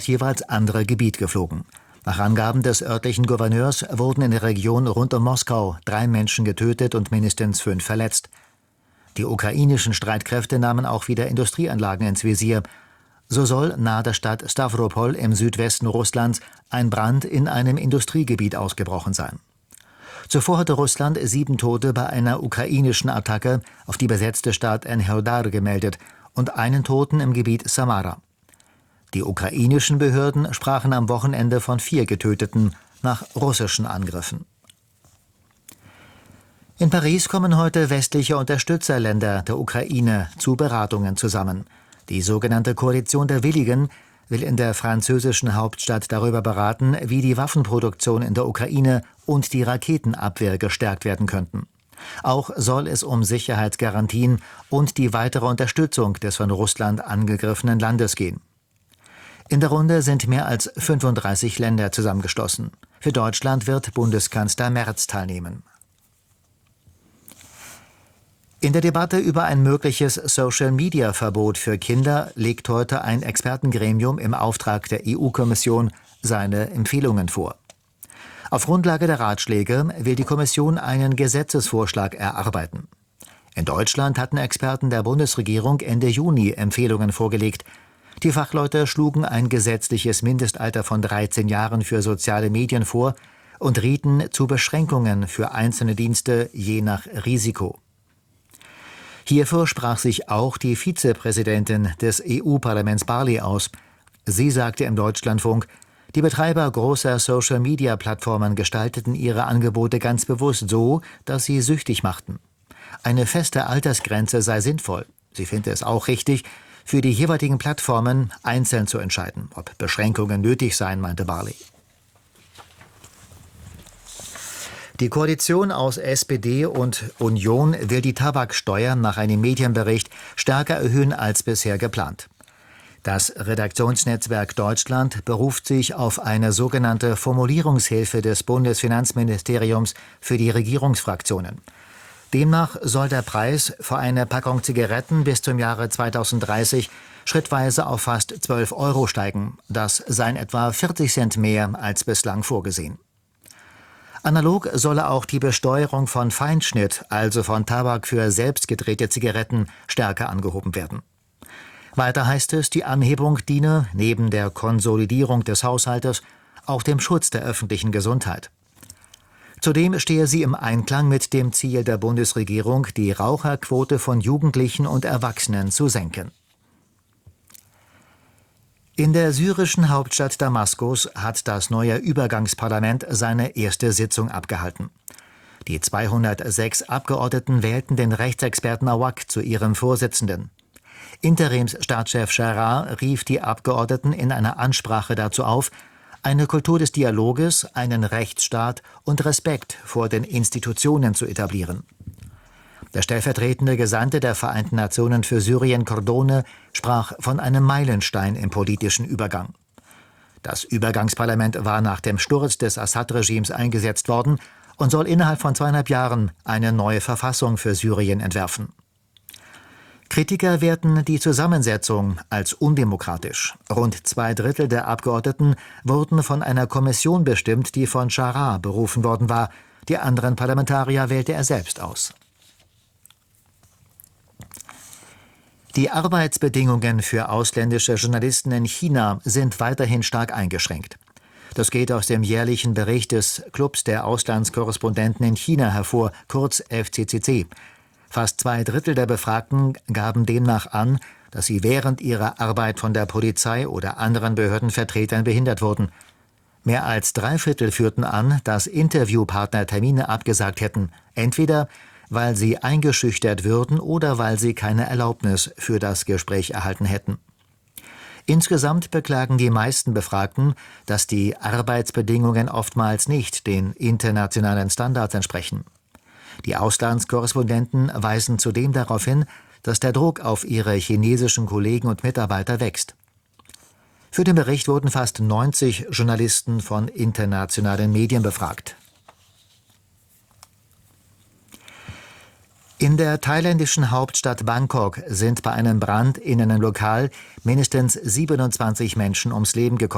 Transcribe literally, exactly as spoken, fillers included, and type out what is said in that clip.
jeweils andere Gebiet geflogen. Nach Angaben des örtlichen Gouverneurs wurden in der Region rund um Moskau drei Menschen getötet und mindestens fünf verletzt. Die ukrainischen Streitkräfte nahmen auch wieder Industrieanlagen ins Visier. So soll nahe der Stadt Stawropol im Südwesten Russlands ein Brand in einem Industriegebiet ausgebrochen sein. Zuvor hatte Russland sieben Tote bei einer ukrainischen Attacke auf die besetzte Stadt Enherdar gemeldet und einen Toten im Gebiet Samara. Die ukrainischen Behörden sprachen am Wochenende von vier Getöteten nach russischen Angriffen. In Paris kommen heute westliche Unterstützerländer der Ukraine zu Beratungen zusammen. Die sogenannte Koalition der Willigen will in der französischen Hauptstadt darüber beraten, wie die Waffenproduktion in der Ukraine und die Raketenabwehr gestärkt werden könnten. Auch soll es um Sicherheitsgarantien und die weitere Unterstützung des von Russland angegriffenen Landes gehen. In der Runde sind mehr als fünfunddreißig Länder zusammengeschlossen. Für Deutschland wird Bundeskanzler Merz teilnehmen. In der Debatte über ein mögliches Social-Media-Verbot für Kinder legt heute ein Expertengremium im Auftrag der E U-Kommission seine Empfehlungen vor. Auf Grundlage der Ratschläge will die Kommission einen Gesetzesvorschlag erarbeiten. In Deutschland hatten Experten der Bundesregierung Ende Juni Empfehlungen vorgelegt. Die Fachleute schlugen ein gesetzliches Mindestalter von dreizehn Jahren für soziale Medien vor und rieten zu Beschränkungen für einzelne Dienste je nach Risiko. Hierfür sprach sich auch die Vizepräsidentin des E U-Parlaments Barley aus. Sie sagte im Deutschlandfunk, die Betreiber großer Social-Media-Plattformen gestalteten ihre Angebote ganz bewusst so, dass sie süchtig machten. Eine feste Altersgrenze sei sinnvoll. Sie finde es auch richtig, für die jeweiligen Plattformen einzeln zu entscheiden, ob Beschränkungen nötig seien, meinte Barley. Die Koalition aus S P D und Union will die Tabaksteuer nach einem Medienbericht stärker erhöhen als bisher geplant. Das Redaktionsnetzwerk Deutschland beruft sich auf eine sogenannte Formulierungshilfe des Bundesfinanzministeriums für die Regierungsfraktionen. Demnach soll der Preis für eine Packung Zigaretten bis zum Jahre zweitausenddreißig schrittweise auf fast zwölf Euro steigen. Das seien etwa vierzig Cent mehr als bislang vorgesehen. Analog solle auch die Besteuerung von Feinschnitt, also von Tabak für selbstgedrehte Zigaretten, stärker angehoben werden. Weiter heißt es, die Anhebung diene, neben der Konsolidierung des Haushaltes, auch dem Schutz der öffentlichen Gesundheit. Zudem stehe sie im Einklang mit dem Ziel der Bundesregierung, die Raucherquote von Jugendlichen und Erwachsenen zu senken. In der syrischen Hauptstadt Damaskus hat das neue Übergangsparlament seine erste Sitzung abgehalten. Die zweihundertsechs Abgeordneten wählten den Rechtsexperten Awak zu ihrem Vorsitzenden. Interimsstaatschef Sharaa rief die Abgeordneten in einer Ansprache dazu auf, eine Kultur des Dialoges, einen Rechtsstaat und Respekt vor den Institutionen zu etablieren. Der stellvertretende Gesandte der Vereinten Nationen für Syrien, Cordone, sprach von einem Meilenstein im politischen Übergang. Das Übergangsparlament war nach dem Sturz des Assad-Regimes eingesetzt worden und soll innerhalb von zweieinhalb Jahren eine neue Verfassung für Syrien entwerfen. Kritiker werten die Zusammensetzung als undemokratisch. Rund zwei Drittel der Abgeordneten wurden von einer Kommission bestimmt, die von Sharaa berufen worden war. Die anderen Parlamentarier wählte er selbst aus. Die Arbeitsbedingungen für ausländische Journalisten in China sind weiterhin stark eingeschränkt. Das geht aus dem jährlichen Bericht des Clubs der Auslandskorrespondenten in China hervor, kurz F C C C. Fast zwei Drittel der Befragten gaben demnach an, dass sie während ihrer Arbeit von der Polizei oder anderen Behördenvertretern behindert wurden. Mehr als drei Viertel führten an, dass Interviewpartner Termine abgesagt hätten, entweder weil sie eingeschüchtert würden oder weil sie keine Erlaubnis für das Gespräch erhalten hätten. Insgesamt beklagen die meisten Befragten, dass die Arbeitsbedingungen oftmals nicht den internationalen Standards entsprechen. Die Auslandskorrespondenten weisen zudem darauf hin, dass der Druck auf ihre chinesischen Kollegen und Mitarbeiter wächst. Für den Bericht wurden fast neunzig Journalisten von internationalen Medien befragt. In der thailändischen Hauptstadt Bangkok sind bei einem Brand in einem Lokal mindestens siebenundzwanzig Menschen ums Leben gekommen.